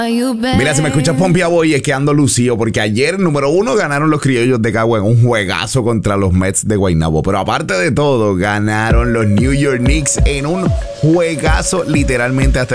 Mira, si me escuchas Pompia Boy, es que ando lucido, porque ayer, número 1, ganaron los Criollos de Cagua en un juegazo contra los Mets de Guaynabo. Pero aparte de todo, ganaron los New York Knicks en un juegazo literalmente hasta